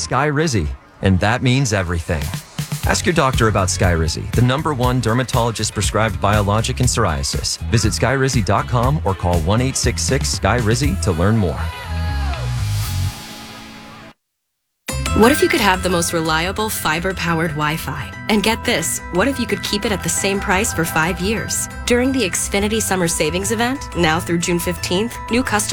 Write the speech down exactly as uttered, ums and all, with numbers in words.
Skyrizi, and that means everything. Ask your doctor about Skyrizi, the number one dermatologist-prescribed biologic in psoriasis. Visit skyrizi dot com or call one eight six six Skyrizi to learn more. What if you could have the most reliable fiber-powered Wi-Fi? And get this, what if you could keep it at the same price for five years? During the Xfinity Summer Savings Event, now through June fifteenth, new customers